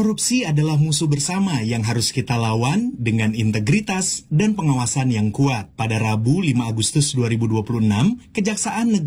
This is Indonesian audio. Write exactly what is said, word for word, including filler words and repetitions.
Korupsi adalah musuh bersama yang harus kita lawan dengan integritas dan pengawasan yang kuat. Pada Rabu lima Agustus dua ribu dua puluh enam, Kejaksaan Negeri